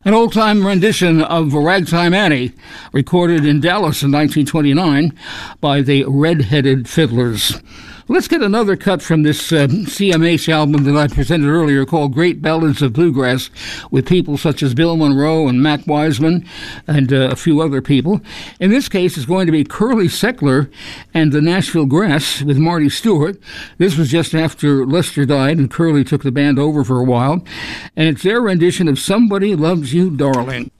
An old-time rendition of Ragtime Annie, recorded in Dallas in 1929 by the Red-Headed Fiddlers. Let's get another cut from this CMH album that I presented earlier called Great Ballads of Bluegrass, with people such as Bill Monroe and Mac Wiseman and a few other people. In this case, it's going to be Curly Seckler and the Nashville Grass with Marty Stewart. This was just after Lester died and Curly took the band over for a while. And it's their rendition of Somebody Loves You, Darling.